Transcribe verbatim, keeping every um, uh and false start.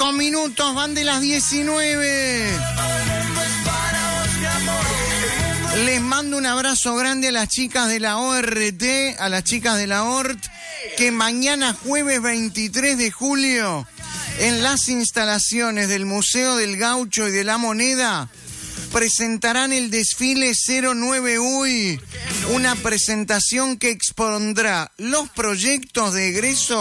Dos minutos, van de las diecinueve. Les mando un abrazo grande a las chicas de la O R T, a las chicas de la O R T, que mañana jueves veintitrés de julio, en las instalaciones del Museo del Gaucho y de la Moneda, presentarán el desfile cero nueve U I, una presentación que expondrá los proyectos de egreso